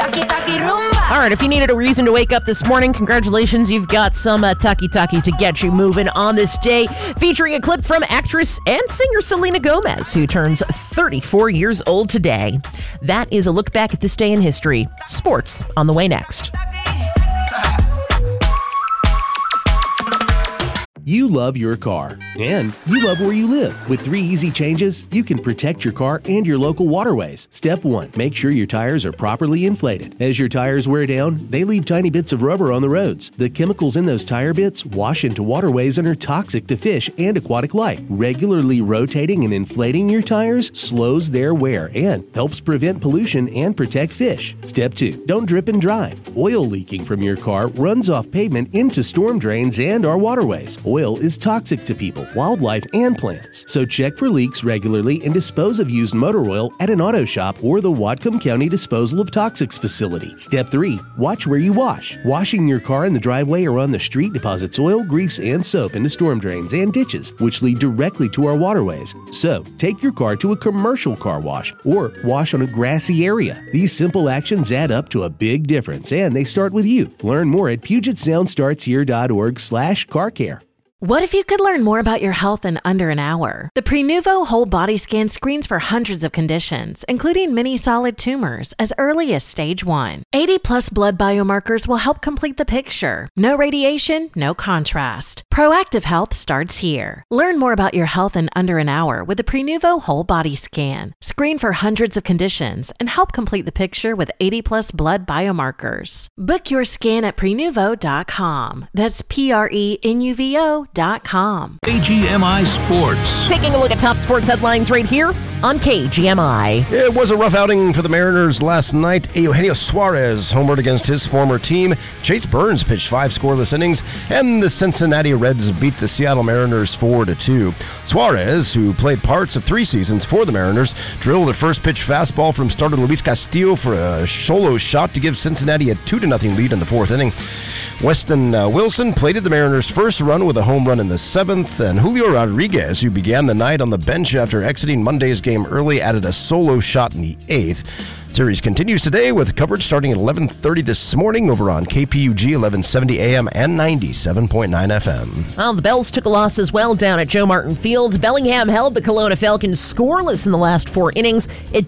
All right, if you needed a reason to wake up this morning, congratulations, you've got some Taki Taki to get you moving on this day, featuring a clip from actress and singer Selena Gomez, who turns 34 years old today. That is a look back at this day in history. Sports on the way next. You love your car, and you love where you live. With 3 easy changes, you can protect your car and your local waterways. Step 1, make sure your tires are properly inflated. As your tires wear down, they leave tiny bits of rubber on the roads. The chemicals in those tire bits wash into waterways and are toxic to fish and aquatic life. Regularly rotating and inflating your tires slows their wear and helps prevent pollution and protect fish. Step 2, don't drip and drive. Oil leaking from your car runs off pavement into storm drains and our waterways. Oil is toxic to people, wildlife, and plants. So check for leaks regularly and dispose of used motor oil at an auto shop or the Whatcom County Disposal of Toxics facility. Step 3, watch where you wash. Washing your car in the driveway or on the street deposits oil, grease, and soap into storm drains and ditches, which lead directly to our waterways. So take your car to a commercial car wash or wash on a grassy area. These simple actions add up to a big difference, and they start with you. Learn more at PugetSoundStartsHere.org/carcare. What if you could learn more about your health in under an hour? The Prenuvo Whole Body Scan screens for hundreds of conditions, including many solid tumors, as early as stage 1. 80-plus blood biomarkers will help complete the picture. No radiation, no contrast. Proactive health starts here. Learn more about your health in under an hour with the Prenuvo Whole Body Scan. Screen for hundreds of conditions and help complete the picture with 80-plus blood biomarkers. Book your scan at Prenuvo.com. That's Prenuvo.com. KGMI Sports. Taking a look at top sports headlines right here on KGMI. It was a rough outing for the Mariners last night. Eugenio Suarez homered against his former team. Chase Burns pitched 5 scoreless innings, and the Cincinnati Reds beat the Seattle Mariners 4-2. Suarez, who played parts of 3 seasons for the Mariners, drilled a first-pitch fastball from starter Luis Castillo for a solo shot to give Cincinnati a 2-0 lead in the 4th inning. Weston Wilson plated the Mariners' first run with a home run in the 7th, and Julio Rodriguez, who began the night on the bench after exiting Monday's game early, added a solo shot in the 8th. Series continues today with coverage starting at 11:30 this morning over on KPUG 1170 AM and 97.9 FM. Well, the Bells took a loss as well down at Joe Martin Field. Bellingham held the Kelowna Falcons scoreless in the last 4 innings. It